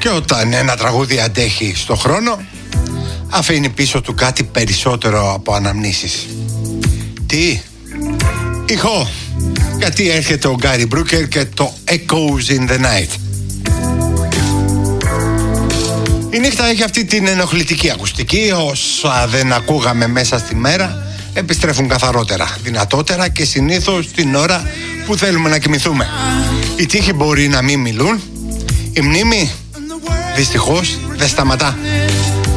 Και όταν ένα τραγούδι αντέχει στο χρόνο, αφήνει πίσω του κάτι περισσότερο από αναμνήσεις. Τι? Ηχό. Γιατί έρχεται ο Γκάρι Μπρούκερ και το Echoes in the Night. Η νύχτα έχει αυτή την ενοχλητική ακουστική. Όσα δεν ακούγαμε μέσα στη μέρα επιστρέφουν καθαρότερα, δυνατότερα και συνήθως την ώρα που θέλουμε να κοιμηθούμε. Οι τοίχοι μπορεί να μην μιλούν, η μνήμη δυστυχώς δεν σταματά.